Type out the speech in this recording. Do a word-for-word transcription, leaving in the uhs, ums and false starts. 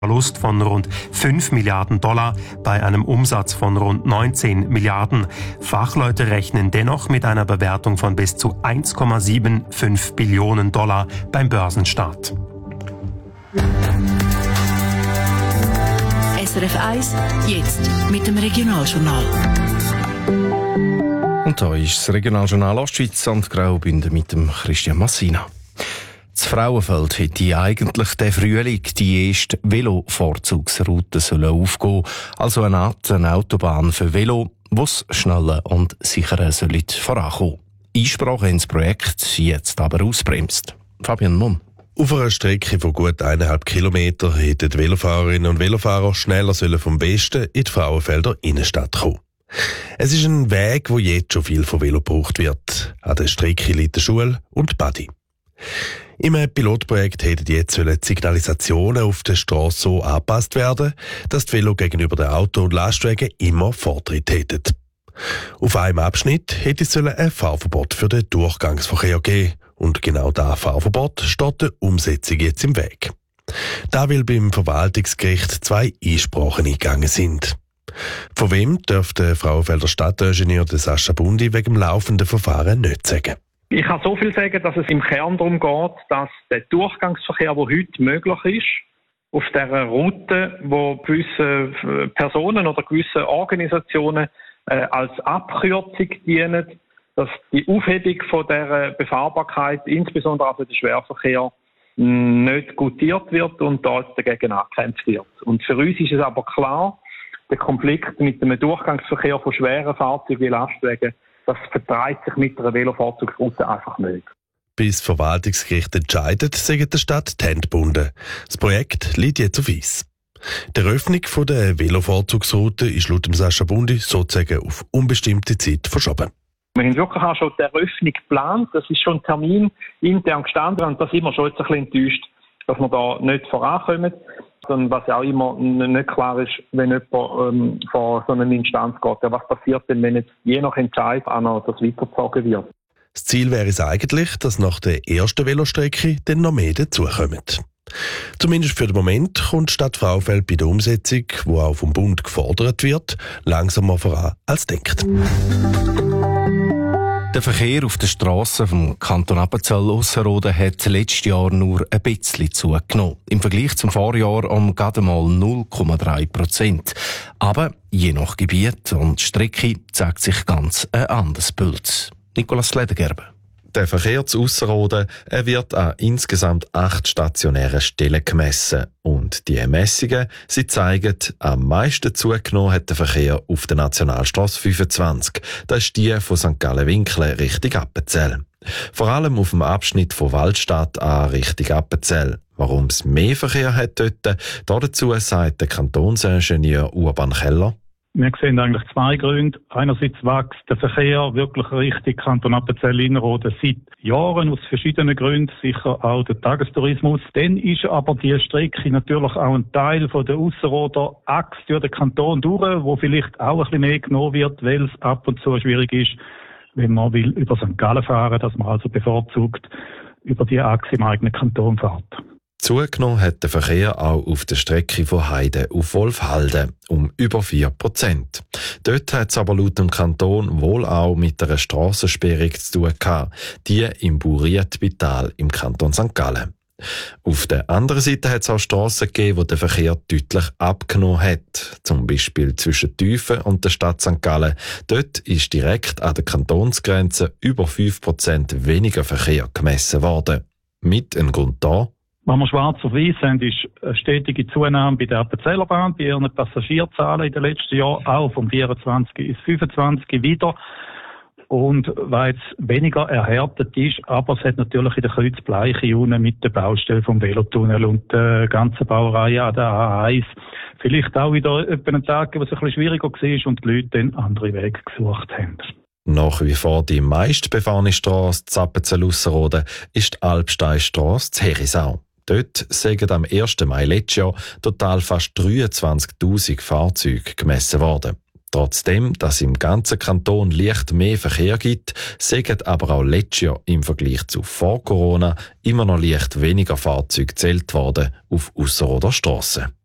Verlust von rund fünf Milliarden Dollar bei einem Umsatz von rund neunzehn Milliarden. Fachleute rechnen dennoch mit einer Bewertung von bis zu eins Komma fünfundsiebzig Billionen Dollar beim Börsenstart. S R F eins, jetzt mit dem Regionaljournal. Und da ist das Regionaljournal Ostschweiz und Graubünden mit dem Christian Massina. Das Frauenfeld hätte eigentlich den Frühling die erste Velo-Vorzugsroute aufgehen, also eine Art eine Autobahn für Velo, die schneller und sicherer vorankommen. Einsprache ins Projekt jetzt aber ausbremst. Fabian Mumm. Auf einer Strecke von gut eineinhalb Kilometern hätten die Velofahrerinnen und Velofahrer schneller vom Besten in die Frauenfelder Innenstadt kommen. Es ist ein Weg, wo jetzt schon viel von Velo gebraucht wird. An der Strecke liegt die Schule und die Badi. Im Pilotprojekt hätten jetzt die Signalisationen auf der Strasse so angepasst werden, dass die Velo gegenüber den Auto- und Lastwagen immer Vortritt hätten. Auf einem Abschnitt hätte es ein Fahrverbot für den Durchgangsverkehr geben. Und genau das Fahrverbot steht der Umsetzung jetzt im Weg. Da weil beim Verwaltungsgericht zwei Einsprachen eingegangen sind. Von wem dürfte der Frauenfelder Stadtingenieur Sascha Bundi wegen dem laufenden Verfahren nicht sagen. Ich kann so viel sagen, dass es im Kern darum geht, dass der Durchgangsverkehr, der heute möglich ist, auf dieser Route, wo gewisse Personen oder gewisse Organisationen äh, als Abkürzung dienen, dass die Aufhebung von dieser Befahrbarkeit, insbesondere also der Schwerverkehr, nicht gutiert wird und dort dagegen angekämpft wird. Und für uns ist es aber klar, der Konflikt mit dem Durchgangsverkehr von schweren Fahrzeugen wie Lastwagen, das vertreibt sich mit einer Velofahrzeugroute einfach nicht. Bis das Verwaltungsgericht entscheidet, sagt der Stadt die Hände gebunden. Das Projekt liegt jetzt auf Eis. Die Eröffnung der Velofahrzeugroute ist laut Sascha Bundi sozusagen auf unbestimmte Zeit verschoben. Wir haben wirklich auch schon die Eröffnung geplant. Das ist schon ein Termin intern gestanden und da sind wir schon jetzt ein bisschen enttäuscht, dass wir da nicht vorankommen. Und was auch immer nicht klar ist, wenn jemand ähm, vor so eine Instanz geht. Ja, was passiert denn, wenn jetzt je nach Entscheid auch noch das weitergezogen wird? Das Ziel wäre es eigentlich, dass nach der ersten Velostrecke dann noch mehr dazukommen. Zumindest für den Moment kommt die Stadt Frauenfeld bei der Umsetzung, die auch vom Bund gefordert wird, langsamer voran als denkt. Der Verkehr auf den Strassen vom Kanton Appenzell-Ausserrhoden hat letztes Jahr nur ein bisschen zugenommen. Im Vergleich zum Vorjahr um gerade mal null Komma drei Prozent. Aber je nach Gebiet und Strecke zeigt sich ganz ein anderes Bild. Nicolas Ledergerber. Der Verkehr zu Ausserrhoden er wird an insgesamt acht stationären Stellen gemessen. Und die Messungen sie zeigen, am meisten zugenommen hat der Verkehr auf der Nationalstrasse fünfundzwanzig. Das ist die von Sankt Gallen-Winkle Richtung Appenzell. Vor allem auf dem Abschnitt von Waldstadt an Richtung Appenzell. Warum es mehr Verkehr hat dort, dazu sagt der Kantonsingenieur Urban Keller. Wir sehen eigentlich zwei Gründe. Einerseits wächst der Verkehr wirklich Richtung Kanton Appenzell-Innerrhoden seit Jahren aus verschiedenen Gründen, sicher auch der Tagestourismus. Dann ist aber die Strecke natürlich auch ein Teil von der Ausserrhoder Achse durch den Kanton durch, wo vielleicht auch ein bisschen mehr genommen wird, weil es ab und zu schwierig ist, wenn man will über Sankt Gallen fahren, dass man also bevorzugt über die Achse im eigenen Kanton fährt. Zugenommen hat der Verkehr auch auf der Strecke von Heide auf Wolfhalden um über vier Prozent. Dort hat es aber laut dem Kanton wohl auch mit einer Strassensperrung zu tun gehabt, die im Burietspital im Kanton Sankt Gallen. Auf der anderen Seite hat es auch Strassen gegeben, wo der Verkehr deutlich abgenommen hat. Zum Beispiel zwischen Tüfen und der Stadt Sankt Gallen. Dort ist direkt an der Kantonsgrenze über fünf Prozent weniger Verkehr gemessen worden. Mit einem Grund da. Was wir schwarz auf weiß haben, ist eine stetige Zunahme bei der Appenzellerbahn, bei ihren Passagierzahlen in den letzten Jahren, auch vom vierundzwanzig ins fünfundzwanzig wieder. Und weil es weniger erhärtet ist, aber es hat natürlich in der Kreuzbleiche unten mit der Baustelle vom Velotunnel und der ganzen Baureihe an der A eins vielleicht auch wieder einen Tag, wo es ein bisschen schwieriger war und die Leute dann andere Wege gesucht haben. Nach wie vor die meistbefahrene Strasse zu Appenzell-Ausserrhoden ist die Alpsteinstrasse zu Herisau. Dort sind am ersten Mai letztes Jahr total fast dreiundzwanzigtausend Fahrzeuge gemessen worden. Trotzdem, dass es im ganzen Kanton leicht mehr Verkehr gibt, sind aber auch letztes Jahr im Vergleich zu vor Corona immer noch leicht weniger Fahrzeuge gezählt worden auf Ausserrhoder Strassen.